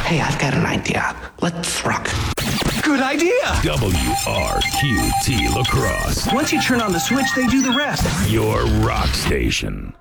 Hey, I've got an idea. Let's rock. Good idea! WRQT La Crosse. Once you turn on the switch, they do the rest. Your rock station.